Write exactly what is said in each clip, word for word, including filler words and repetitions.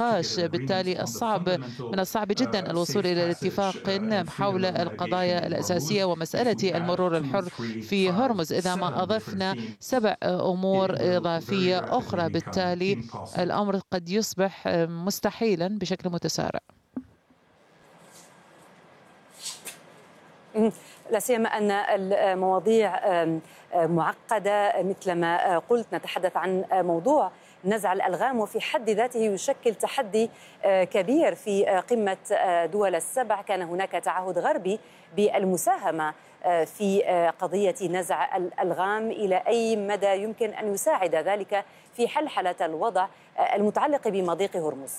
النقاش. بالتالي الصعب من الصعب جدا الوصول إلى الاتفاق حول القضايا الأساسية ومسألة المرور الحر في هرمز إذا ما أضفنا سبع أمور إضافية أخرى. بالتالي الأمر قد يصبح مستحيلا بشكل متسارع. لا سيما أن المواضيع معقدة مثل ما قلت. نتحدث عن موضوع نزع الألغام وفي حد ذاته يشكل تحدي كبير في قمة دول السبع. كان هناك تعهد غربي بالمساهمة في قضية نزع الألغام. إلى أي مدى يمكن أن يساعد ذلك في حلحلة الوضع المتعلق بمضيق هرمز؟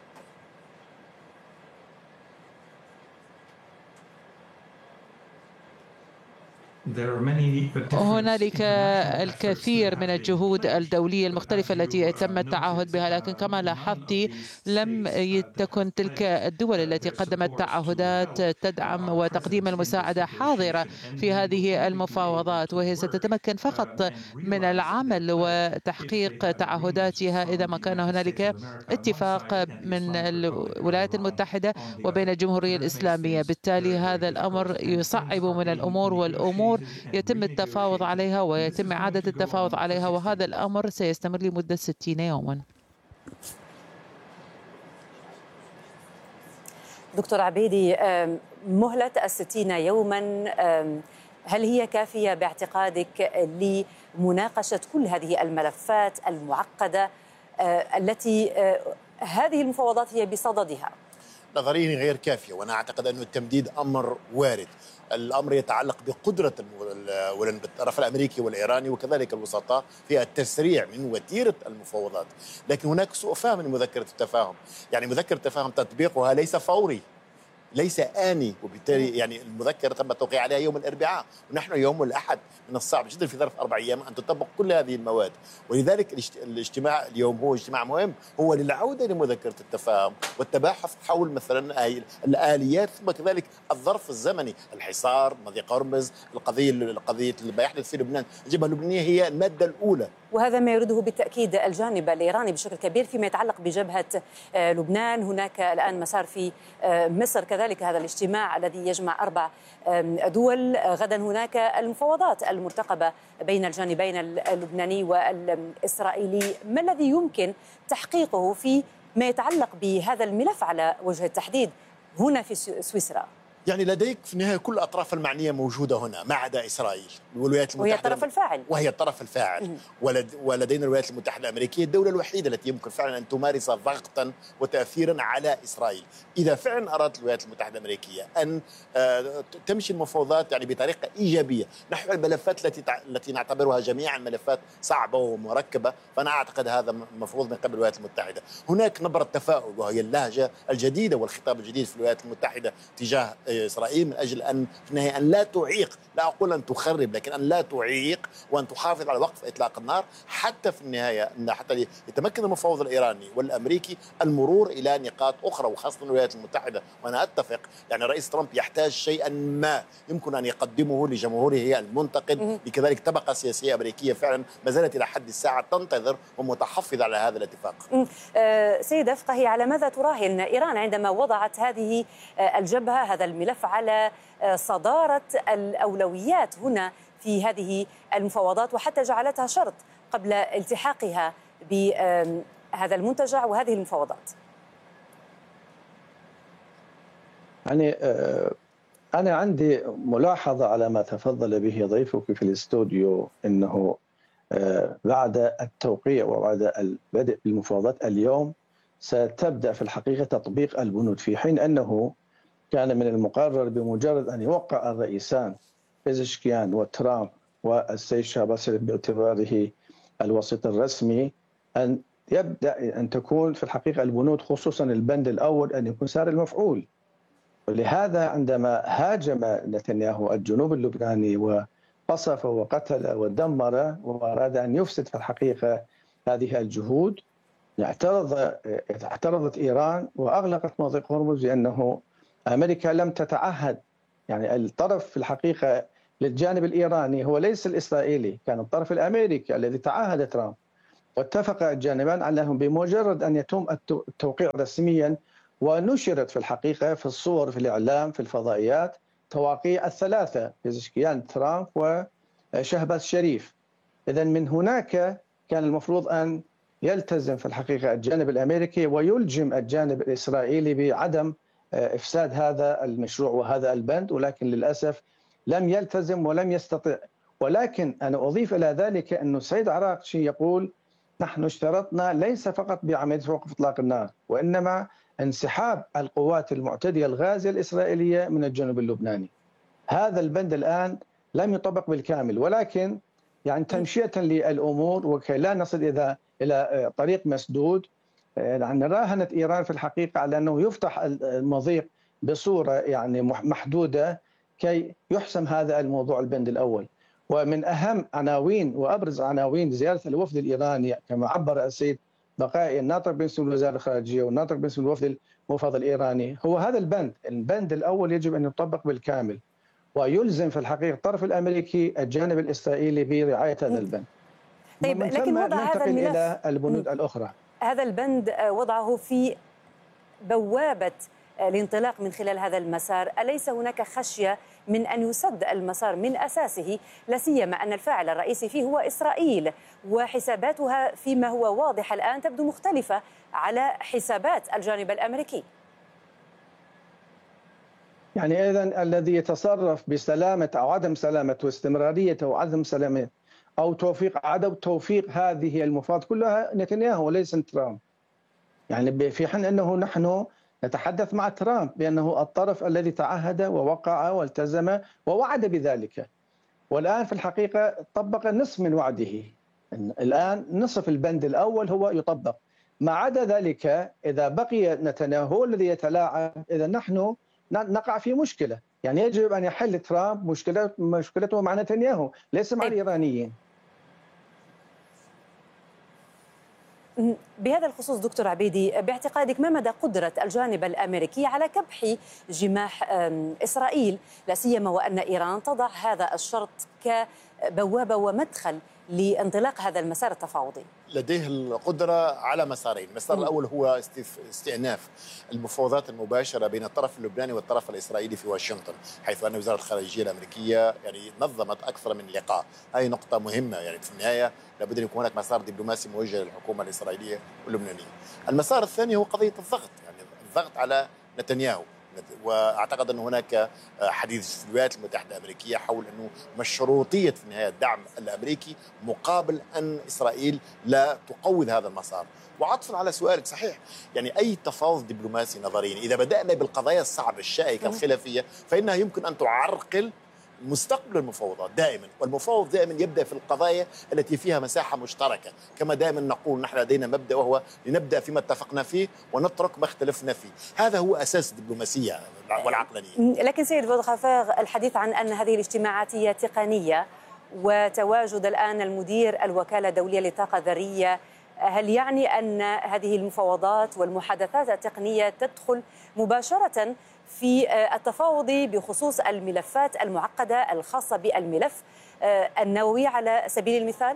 هنالك الكثير من الجهود الدولية المختلفة التي تم التعهد بها، لكن كما لاحظت لم تكن تلك الدول التي قدمت تعهدات تدعم وتقديم المساعدة حاضرة في هذه المفاوضات، وهي ستتمكن فقط من العمل وتحقيق تعهداتها إذا ما كان هنالك اتفاق من الولايات المتحدة وبين الجمهورية الإسلامية. بالتالي هذا الأمر يصعب من الأمور، والأمور يتم التفاوض عليها ويتم إعادة التفاوض عليها، وهذا الأمر سيستمر لمدة ستين يوما. دكتور عبيدي، مهلة الستين يوما هل هي كافية باعتقادك لمناقشة كل هذه الملفات المعقدة التي هذه المفاوضات هي بصددها؟ نظريا غير كافية، وأنا أعتقد أن التمديد أمر وارد. الأمر يتعلق بقدرة الطرف الأمريكي والإيراني وكذلك الوسطاء في التسريع من وتيرة المفاوضات، لكن هناك سوء فهم من مذكرة التفاهم. يعني مذكرة التفاهم تطبيقها ليس فوري، ليس آني، وبالتالي يعني المذكرة تم التوقيع عليها يوم الأربعاء ونحن يوم الأحد. من الصعب جدا في ظرف أربع أيام أن تطبق كل هذه المواد، ولذلك الاجتماع اليوم هو اجتماع مهم، هو للعودة لمذكرة التفاهم والتباحث حول مثلا الآليات ثم كذلك الظرف الزمني. الحصار، مضيق هرمز، القضية القضية اللي يحدث في لبنان، الجبهة اللبنانية هي المادة الأولى، وهذا ما يريده بالتأكيد الجانب الإيراني بشكل كبير. فيما يتعلق بجبهة لبنان هناك الآن مسار في مصر كذلك، هذا الاجتماع الذي يجمع أربع دول. غدا هناك المفاوضات المرتقبة بين الجانبين اللبناني والإسرائيلي. ما الذي يمكن تحقيقه في ما يتعلق بهذا الملف على وجه التحديد هنا في سويسرا؟ يعني لديك في النهاية كل الأطراف المعنية موجودة هنا ما عدا إسرائيل والولايات المتحدة، وهي الطرف الفاعل وهي الطرف الفاعل ولد ولدينا الولايات المتحدة الأمريكية الدولة الوحيدة التي يمكن فعلا أن تمارس ضغطا وتأثيرا على إسرائيل. إذا فعلا أرادت الولايات المتحدة الأمريكية أن تمشي المفاوضات يعني بطريقة إيجابية نحو الملفات التي التي نعتبرها جميعا ملفات صعبة ومركبة، فأنا أعتقد هذا مفروض من قبل الولايات المتحدة. هناك نبرة تفاؤل وهي اللهجة الجديدة والخطاب الجديد في الولايات المتحدة تجاه إسرائيل من أجل أن في النهاية أن لا تعيق، لا أقول أن تخرب، لكن أن لا تعيق وأن تحافظ على وقف إطلاق النار حتى في النهاية أن حتى يتمكن المفاوض الإيراني والأمريكي المرور إلى نقاط أخرى وخاصة الولايات المتحدة. وأنا أتفق يعني الرئيس ترامب يحتاج شيئا ما يمكن أن يقدمه لجمهوره المنتقد، لكذلك طبقة سياسية أمريكية فعلا ما زالت إلى حد الساعة تنتظر ومتحفظة على هذا الاتفاق. سيدة فقهي، على ماذا تراهن إيران عندما وضعت هذه الجبهة هذا الملف على صدارة الأولويات هنا في هذه المفاوضات، وحتى جعلتها شرط قبل التحاقها بهذا المنتجع وهذه المفاوضات؟ يعني أنا عندي ملاحظة على ما تفضل به ضيفك في الاستوديو، أنه بعد التوقيع وبعد البدء بالمفاوضات اليوم ستبدأ في الحقيقة تطبيق البنود، في حين أنه كان من المقرر بمجرد أن يوقع الرئيسان بيزشكيان وترامب والسيد شهباز شريف باعتباره الوسيط الرسمي أن يبدأ أن تكون في الحقيقة البنود، خصوصا البند الأول أن يكون سار المفعول. ولهذا عندما هاجم نتنياهو الجنوب اللبناني وقصف وقتل ودمر وأراد أن يفسد في الحقيقة هذه الجهود، اعترض اعترضت إيران وأغلقت مضيق هرمز لأنه أمريكا لم تتعهد. يعني الطرف في الحقيقة للجانب الإيراني هو ليس الإسرائيلي، كان الطرف الأمريكي الذي تعهد ترامب واتفق الجانبان على أنه بمجرد أن يتم التوقيع رسميا، ونشرت في الحقيقة في الصور في الإعلام في الفضائيات تواقيع الثلاثة بيزشكيان ترامب وشهباز شريف. إذن من هناك كان المفروض أن يلتزم في الحقيقة الجانب الأمريكي ويلجم الجانب الإسرائيلي بعدم إفساد هذا المشروع وهذا البند، ولكن للأسف لم يلتزم ولم يستطع. ولكن أنا أضيف إلى ذلك أن سيد عراقشي يقول نحن اشترطنا ليس فقط بعملية وقف إطلاق النار، وإنما انسحاب القوات المعتدية الغازية الإسرائيلية من الجنوب اللبناني. هذا البند الآن لم يطبق بالكامل، ولكن يعني تمشية للأمور وكي لا نصل إلى إلى طريق مسدود، يعني راهنت إيران في الحقيقة على أنه يفتح المضيق بصورة يعني محدودة كي يحسم هذا الموضوع البند الأول. ومن أهم عناوين وأبرز عناوين زيارة الوفد الإيراني كما عبر السيد بقائي الناطق باسم وزارة الخارجية والناطق باسم الوفد المفوض الإيراني هو هذا البند. البند الأول يجب أن يطبق بالكامل، ويلزم في الحقيقة الطرف الأمريكي الجانب الإسرائيلي برعاية هذا البند. طيب لكن وضع هذا الملف إلى البنود الأخرى. هذا البند وضعه في بوابة الانطلاق من خلال هذا المسار، أليس هناك خشية من أن يسد المسار من أساسه، لا سيما أن الفاعل الرئيسي فيه هو إسرائيل، وحساباتها فيما هو واضح الآن تبدو مختلفة على حسابات الجانب الأمريكي؟ يعني إذن الذي يتصرف بسلامة أو عدم سلامة واستمرارية أو عدم سلامة أو توفيق عدم توفيق هذه المفاوضات كلها نتنياهو وليس ترامب. يعني في حين أنه نحن نتحدث مع ترامب بأنه الطرف الذي تعهد ووقع والتزم ووعد بذلك، والآن في الحقيقة طبق نصف من وعده. الآن نصف البند الأول هو يطبق، ما عدا ذلك إذا بقي نتنياهو الذي يتلاعب إذا نحن نقع في مشكلة. يعني يجب أن يحل ترامب مشكلة مشكلته مع نتنياهو ليس مع الإيرانيين. بهذا الخصوص دكتور عبيدي، باعتقادك ما مدى قدرة الجانب الأمريكي على كبح جماح إسرائيل، لا سيما وأن إيران تضع هذا الشرط كبوابة ومدخل لانطلاق هذا المسار التفاوضي؟ لديه القدرة على مسارين. المسار الأول هو استئناف المفاوضات المباشرة بين الطرف اللبناني والطرف الإسرائيلي في واشنطن، حيث أن وزارة الخارجية الأمريكية يعني نظمت أكثر من لقاء. هذه نقطة مهمة، يعني في النهاية لابد أن يكون هناك مسار دبلوماسي موجه للحكومة الإسرائيلية واللبنانية. المسار الثاني هو قضية الضغط، يعني الضغط على نتنياهو. واعتقد ان هناك حديث في الولايات المتحده الامريكيه حول انه مشروطيه في النهايه الدعم الامريكي مقابل ان اسرائيل لا تقوض هذا المسار. وعطفا على سؤالك، صحيح يعني اي تفاوض دبلوماسي نظريا اذا بدانا بالقضايا الصعبه الشائكه الخلافيه فانها يمكن ان تعرقل مستقبل المفاوضات دائما، والمفاوض دائما يبدا في القضايا التي فيها مساحه مشتركه، كما دائما نقول نحن لدينا مبدا وهو لنبدا فيما اتفقنا فيه ونترك ما اختلفنا فيه. هذا هو اساس الدبلوماسيه والعقلانيه. لكن سيد بودغافيغ، الحديث عن ان هذه الاجتماعات هي تقنيه وتواجد الان المدير الوكاله الدوليه للطاقه الذريه، هل يعني ان هذه المفاوضات والمحادثات التقنيه تدخل مباشره في التفاوض بخصوص الملفات المعقدة الخاصة بالملف النووي على سبيل المثال؟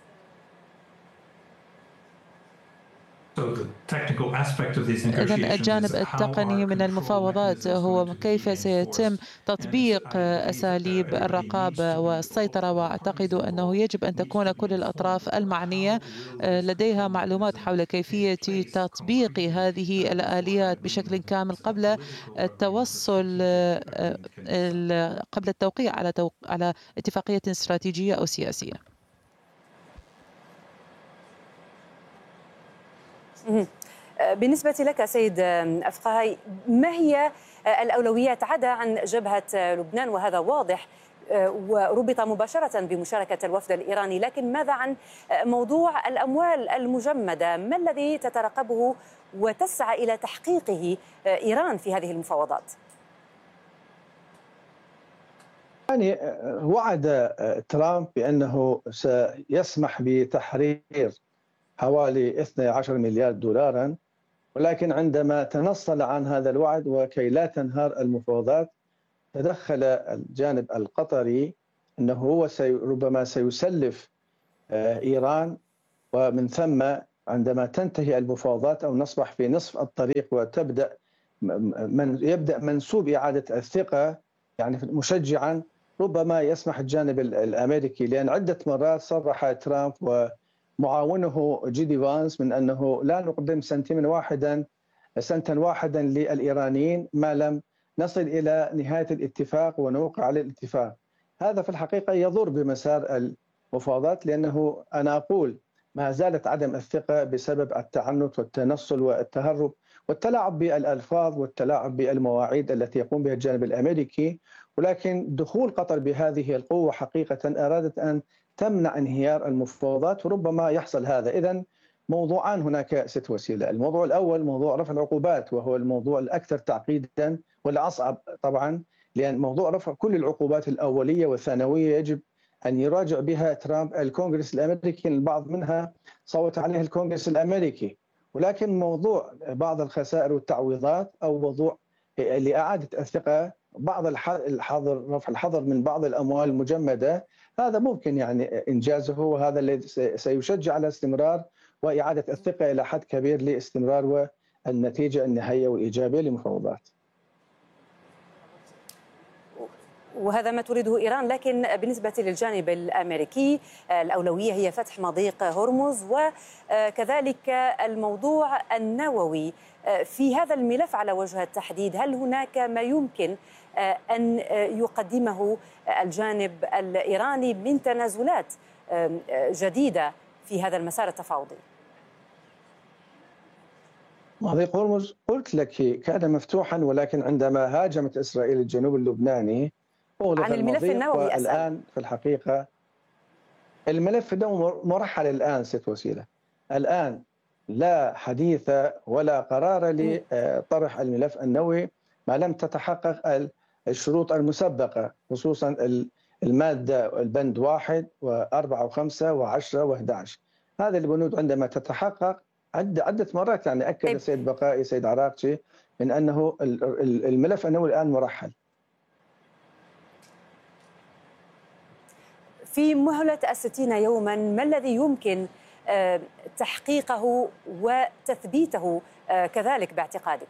إذن الجانب التقني من المفاوضات هو كيف سيتم تطبيق أساليب الرقابة والسيطرة، وأعتقد أنه يجب أن تكون كل الأطراف المعنية لديها معلومات حول كيفية تطبيق هذه الآليات بشكل كامل قبل التوصل قبل التوقيع على على اتفاقية استراتيجية أو سياسية. بالنسبة لك سيد أفقهي، ما هي الأولويات عدا عن جبهة لبنان وهذا واضح وربط مباشرة بمشاركة الوفد الإيراني، لكن ماذا عن موضوع الأموال المجمدة؟ ما الذي تترقبه وتسعى إلى تحقيقه إيران في هذه المفاوضات؟ يعني وعد ترامب بأنه سيسمح بتحرير حوالي اثني عشر مليار دولارا، ولكن عندما تنصل عن هذا الوعد وكي لا تنهار المفاوضات تدخل الجانب القطري أنه هو سي ربما سيسلف إيران ومن ثم عندما تنتهي المفاوضات أو نصبح في نصف الطريق وتبدأ من يبدأ منسوب إعادة الثقة يعني مشجعا، ربما يسمح الجانب الأمريكي، لأن عدة مرات صرح ترامب ومعاونه جيدي فانس من أنه لا نقدم سنتيما واحدا سنتا واحدا للإيرانيين ما لم نصل إلى نهاية الاتفاق ونوقع على الاتفاق. هذا في الحقيقة يضر بمسار المفاوضات، لأنه أنا أقول ما زالت عدم الثقة بسبب التعنت والتنصل والتهرب والتلاعب بالألفاظ والتلاعب بالمواعيد التي يقوم بها الجانب الأمريكي. ولكن دخول قطر بهذه القوة حقيقة أرادت أن تمنع انهيار المفاوضات، وربما يحصل هذا. إذن موضوعان هناك ست وسيلة. الموضوع الأول موضوع رفع العقوبات، وهو الموضوع الأكثر تعقيدا والأصعب طبعا، لأن موضوع رفع كل العقوبات الأولية والثانوية يجب أن يراجع بها ترامب الكونغرس الأمريكي. البعض منها صوت عليه الكونغرس الأمريكي، ولكن موضوع بعض الخسائر والتعويضات أو موضوع لإعادة الثقة، بعض الحظر، رفع الحظر من بعض الأموال المجمدة، هذا ممكن يعني إنجازه، وهذا الذي سيشجع على استمرار وإعادة الثقة إلى حد كبير لاستمرار والنتيجة النهائية والإيجابية للمفاوضات. وهذا ما تريده إيران، لكن بالنسبة للجانب الأمريكي الأولوية هي فتح مضيق هرمز وكذلك الموضوع النووي. في هذا الملف على وجه التحديد، هل هناك ما يمكن أن يقدمه الجانب الإيراني من تنازلات جديدة في هذا المسار التفاوضي؟ مضيق هرمز قلت لك كان مفتوحا، ولكن عندما هاجمت إسرائيل الجنوب اللبناني أغلق عن الملف النووي. والآن في الحقيقة الملف النووي مرحل الآن ست وسيلة. الآن لا حديث ولا قرار لطرح الملف النووي ما لم تتحقق الشروط المسبقة، خصوصا المادة البند واحد وأربعة وخمسة وعشرة وأحد عشر. هذه البنود عندما تتحقق عدة عدة مرات، يعني أكد السيد بقائي سيد عراقچي من أنه الملف النووي الآن مرحل. في مهلة الستين يوما ما الذي يمكن تحقيقه وتثبيته كذلك باعتقادك؟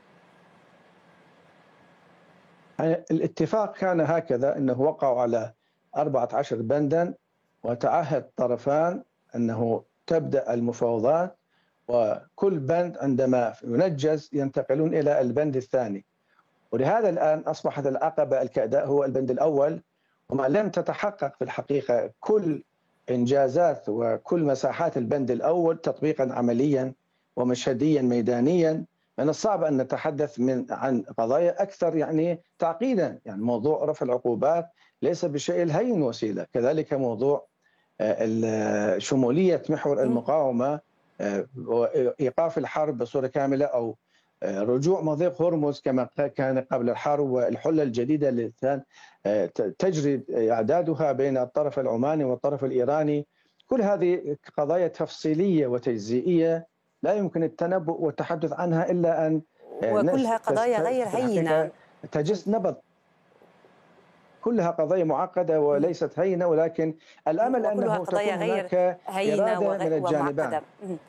الاتفاق كان هكذا، أنه وقعوا على أربعة عشر بندا، وتعهد الطرفان أنه تبدأ المفاوضات، وكل بند عندما ينجز ينتقلون إلى البند الثاني. ولهذا الآن أصبحت العقبة الكأداء هو البند الأول، وما لم تتحقق في الحقيقة كل إنجازات وكل مساحات البند الأول تطبيقا عمليا ومشهديا ميدانيا، من الصعب أن نتحدث من عن قضايا أكثر يعني تعقيدا. يعني موضوع رفع العقوبات ليس بشيء الهين وسيلة، كذلك موضوع شمولية محور المقاومة وإيقاف الحرب بصورة كاملة، أو رجوع مضيق هرمز كما كان قبل الحرب، والحلة الجديدة التي تجري إعدادها بين الطرف العماني والطرف الإيراني. كل هذه قضايا تفصيلية وتجزئية لا يمكن التنبؤ والتحدث عنها إلا أن وكلها قضايا غير هينة تجس نبض. كلها قضايا معقدة وليست هينة، ولكن الأمل أنه تكون هناك إرادة من الجانبين.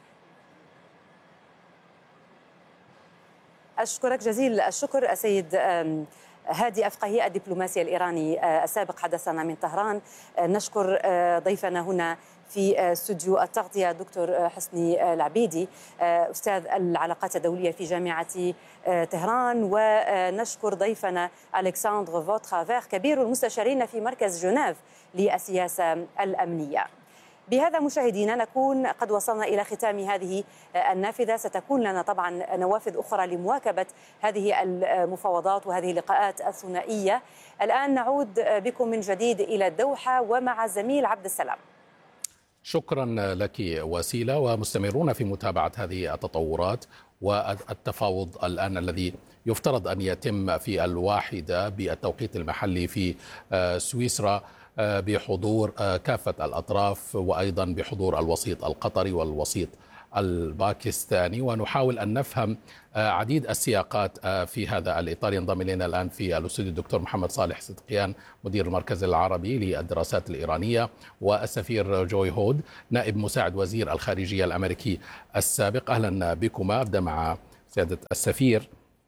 أشكرك جزيل الشكر السيد هادي أفقهي الدبلوماسي الإيراني السابق حدثنا من طهران. نشكر ضيفنا هنا في استوديو التغطية دكتور حسني العبيدي أستاذ العلاقات الدولية في جامعة طهران، ونشكر ضيفنا ألكسندر فوترافير كبير المستشارين في مركز جنيف للسياسة الأمنية. بهذا مشاهدينا نكون قد وصلنا إلى ختام هذه النافذة. ستكون لنا طبعا نوافذ أخرى لمواكبة هذه المفاوضات وهذه اللقاءات الثنائية. الآن نعود بكم من جديد إلى الدوحة ومع الزميل عبد السلام. شكرا لك وسيلة، ومستمرون في متابعة هذه التطورات والتفاوض الآن الذي يفترض أن يتم في الواحدة بالتوقيت المحلي في سويسرا بحضور كافة الأطراف، وأيضا بحضور الوسيط القطري والوسيط الباكستاني، ونحاول أن نفهم عديد السياقات في هذا الإطار. ينضم إلينا الآن في الاستوديو الدكتور محمد صالح صدقيان، مدير المركز العربي للدراسات الإيرانية، والسفير جوي هود، نائب مساعد وزير الخارجية الأمريكي السابق. أهلا بكما. أبدأ مع سيادة السفير،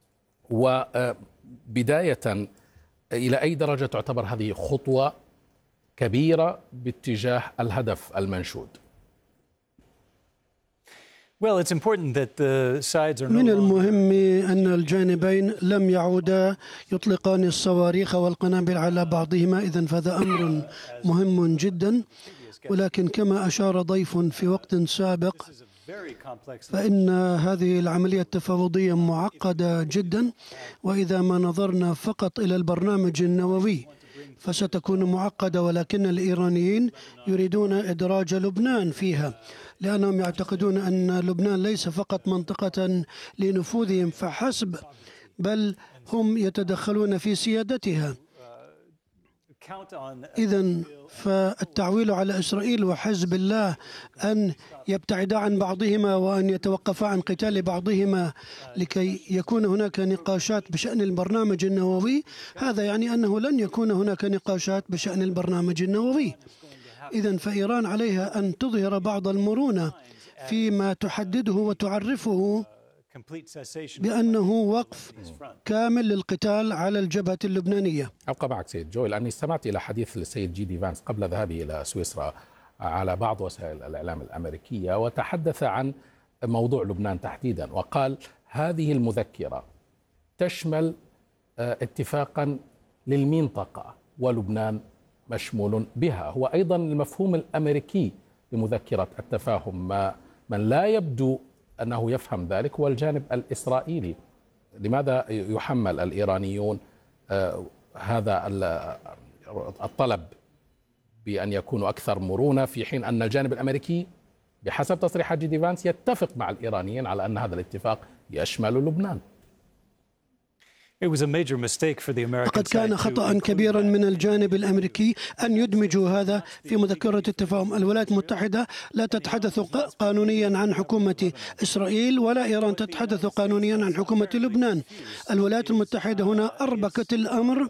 وبداية إلى أي درجة تعتبر هذه خطوة كبيرة باتجاه الهدف المنشود؟ من المهم أن الجانبين لم يعودا يطلقان الصواريخ والقنابل على بعضهما، إذن فهذا أمر مهم جدا. ولكن كما أشار ضيف في وقت سابق، فإن هذه العملية التفاوضية معقدة جدا، وإذا ما نظرنا فقط إلى البرنامج النووي فستكون معقدة، ولكن الإيرانيين يريدون إدراج لبنان فيها، لأنهم يعتقدون أن لبنان ليس فقط منطقة لنفوذهم فحسب، بل هم يتدخلون في سيادتها. إذن فالتعويل على إسرائيل وحزب الله أن يبتعدا عن بعضهما وأن يتوقفا عن قتال بعضهما لكي يكون هناك نقاشات بشأن البرنامج النووي، هذا يعني أنه لن يكون هناك نقاشات بشأن البرنامج النووي. إذن فإيران عليها أن تظهر بعض المرونة فيما تحدده وتعرفه بأنه وقف كامل للقتال على الجبهة اللبنانية. أبقى معك سيد جوي، لأني استمعت إلى حديث للسيد جي دي فانس قبل ذهابه إلى سويسرا على بعض وسائل الإعلام الأمريكية، وتحدث عن موضوع لبنان تحديدا، وقال هذه المذكرة تشمل اتفاقا للمنطقة ولبنان مشمول بها. هو أيضا المفهوم الأمريكي لمذكرة التفاهم، ما من لا يبدو أنه يفهم ذلك هو الجانب الإسرائيلي. لماذا يحمل الإيرانيون هذا الطلب بأن يكونوا أكثر مرونة، في حين أن الجانب الأمريكي بحسب تصريحات جي دي فانس يتفق مع الإيرانيين على أن هذا الاتفاق يشمل لبنان؟ لقد كان خطأ كبيرا من الجانب الأمريكي أن يدمجوا هذا في مذكرة التفاهم. الولايات المتحدة لا تتحدث قانونيا عن حكومة إسرائيل، ولا إيران تتحدث قانونيا عن حكومة لبنان. الولايات المتحدة هنا أربكت الأمر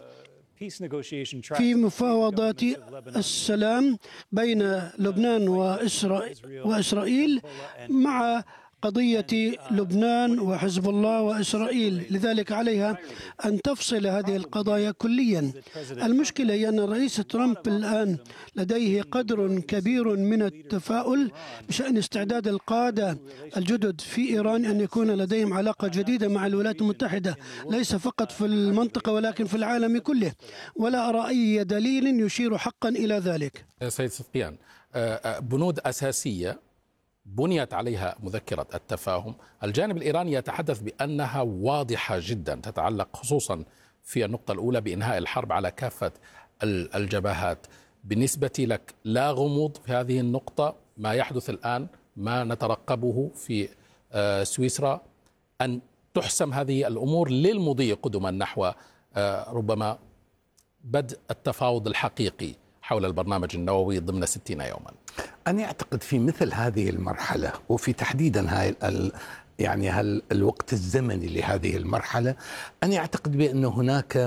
في مفاوضات السلام بين لبنان وإسرائيل مع قضية لبنان وحزب الله وإسرائيل، لذلك عليها أن تفصل هذه القضايا كليا. المشكلة هي أن الرئيس ترامب الآن لديه قدر كبير من التفاؤل بشأن استعداد القادة الجدد في إيران أن يكون لديهم علاقة جديدة مع الولايات المتحدة، ليس فقط في المنطقة ولكن في العالم كله، ولا أرى أي دليل يشير حقا إلى ذلك. سيد صدقيان، بنود أساسية بنيت عليها مذكرة التفاهم، الجانب الإيراني يتحدث بأنها واضحة جدا، تتعلق خصوصا في النقطة الأولى بإنهاء الحرب على كافة الجبهات. بالنسبة لك لا غموض في هذه النقطة؟ ما يحدث الآن ما نترقبه في سويسرا أن تحسم هذه الأمور للمضي قدما نحو ربما بدء التفاوض الحقيقي حول البرنامج النووي ضمن ستين يوما. أنا أعتقد في مثل هذه المرحلة، وفي تحديدا هاي ال يعني هال الوقت الزمني لهذه المرحلة، أنا أعتقد بأن هناك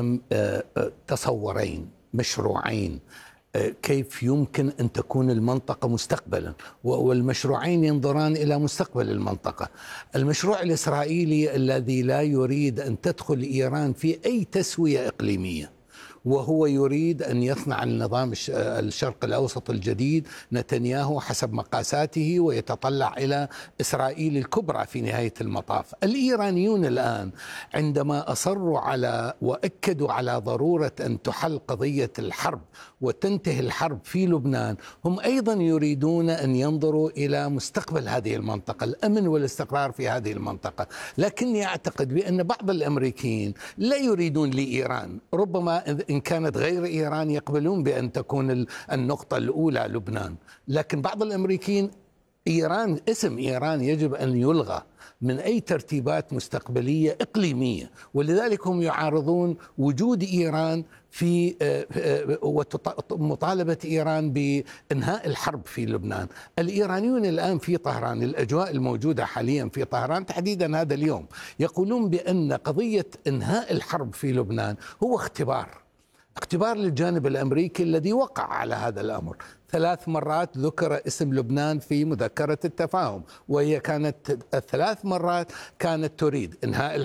تصورين مشروعين كيف يمكن أن تكون المنطقة مستقبلا، والمشروعين ينظران إلى مستقبل المنطقة. المشروع الإسرائيلي الذي لا يريد أن تدخل إيران في أي تسوية إقليمية، وهو يريد أن يصنع النظام الشرق الأوسط الجديد نتنياهو حسب مقاساته، ويتطلع إلى إسرائيل الكبرى في نهاية المطاف. الإيرانيون الآن عندما أصروا على وأكدوا على ضرورة أن تحل قضية الحرب وتنتهي الحرب في لبنان، هم أيضا يريدون أن ينظروا إلى مستقبل هذه المنطقة، الأمن والاستقرار في هذه المنطقة. لكني أعتقد بأن بعض الأمريكيين لا يريدون لإيران، ربما إن كانت غير إيران يقبلون بأن تكون النقطة الأولى لبنان، لكن بعض الأمريكيين إيران، اسم إيران يجب أن يلغى من أي ترتيبات مستقبلية إقليمية، ولذلك هم يعارضون وجود إيران في ومطالبة إيران بإنهاء الحرب في لبنان. الإيرانيون الآن في طهران، الأجواء الموجودة حاليا في طهران تحديدا هذا اليوم، يقولون بأن قضية إنهاء الحرب في لبنان هو اختبار اختبار للجانب الأمريكي الذي وقع على هذا الأمر. ثلاث مرات ذكر اسم لبنان في مذكرة التفاهم، وهي كانت الثلاث مرات كانت تريد إنهاء الحرب